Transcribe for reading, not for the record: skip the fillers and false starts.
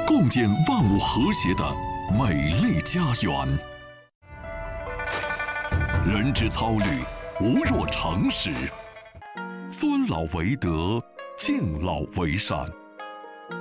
共建万物和谐的美丽家园。人之操虑，无若诚实。尊老为德，敬老为善。